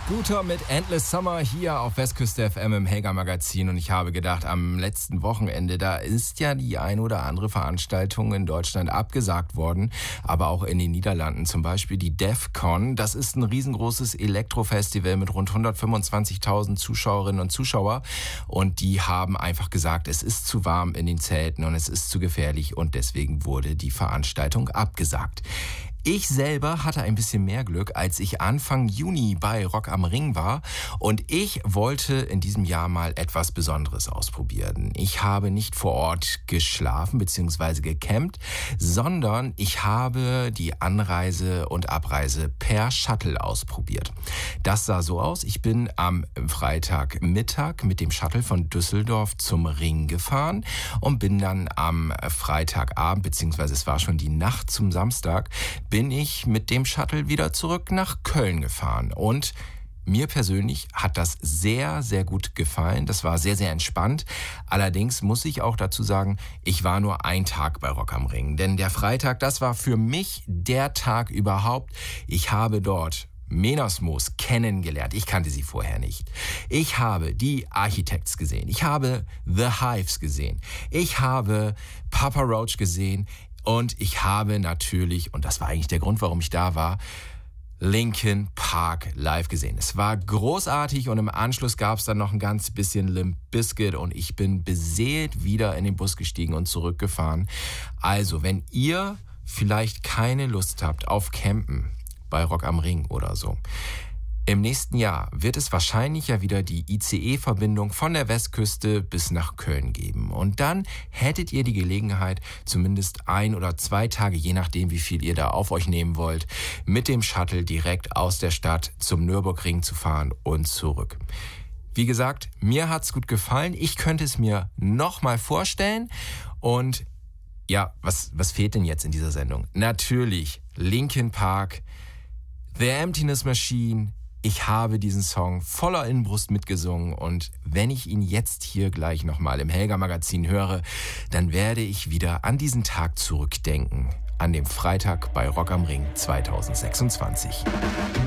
Scooter mit Endless Summer hier auf Westküste FM im Helga Magazin. Und ich habe gedacht, am letzten Wochenende, da ist ja die ein oder andere Veranstaltung in Deutschland abgesagt worden, aber auch in den Niederlanden, zum Beispiel die DEFCON. Das ist ein riesengroßes Elektrofestival mit rund 125.000 Zuschauerinnen und Zuschauer. Und die haben einfach gesagt, es ist zu warm in den Zelten und es ist zu gefährlich und deswegen wurde die Veranstaltung abgesagt. Ich selber hatte ein bisschen mehr Glück, als ich Anfang Juni bei Rock am Ring war und ich wollte in diesem Jahr mal etwas Besonderes ausprobieren. Ich habe nicht vor Ort geschlafen bzw. gecampt, sondern ich habe die Anreise und Abreise per Shuttle ausprobiert. Das sah so aus, ich bin am Freitagmittag mit dem Shuttle von Düsseldorf zum Ring gefahren und bin dann am Freitagabend bzw. es war schon die Nacht zum Samstag, bin ich mit dem Shuttle wieder zurück nach Köln gefahren. Und mir persönlich hat das sehr, sehr gut gefallen. Das war sehr, sehr entspannt. Allerdings muss ich auch dazu sagen, ich war nur einen Tag bei Rock am Ring. Denn der Freitag, das war für mich der Tag überhaupt. Ich habe dort Menasmos kennengelernt. Ich kannte sie vorher nicht. Ich habe die Architects gesehen. Ich habe The Hives gesehen. Ich habe Papa Roach gesehen. Und ich habe natürlich, und das war eigentlich der Grund, warum ich da war, Linkin Park live gesehen. Es war großartig und im Anschluss gab es dann noch ein ganz bisschen Limp Bizkit und ich bin beseelt wieder in den Bus gestiegen und zurückgefahren. Also, wenn ihr vielleicht keine Lust habt auf Campen bei Rock am Ring oder so, im nächsten Jahr wird es wahrscheinlich ja wieder die ICE-Verbindung von der Westküste bis nach Köln geben. Und dann hättet ihr die Gelegenheit, zumindest 1 oder 2 Tage, je nachdem wie viel ihr da auf euch nehmen wollt, mit dem Shuttle direkt aus der Stadt zum Nürburgring zu fahren und zurück. Wie gesagt, mir hat's gut gefallen. Ich könnte es mir nochmal vorstellen. Und ja, was fehlt denn jetzt in dieser Sendung? Natürlich Linkin Park, The Emptiness Machine. Ich habe diesen Song voller Inbrust mitgesungen und wenn ich ihn jetzt hier gleich nochmal im Helga Magazin höre, dann werde ich wieder an diesen Tag zurückdenken. An dem Freitag bei Rock am Ring 2026.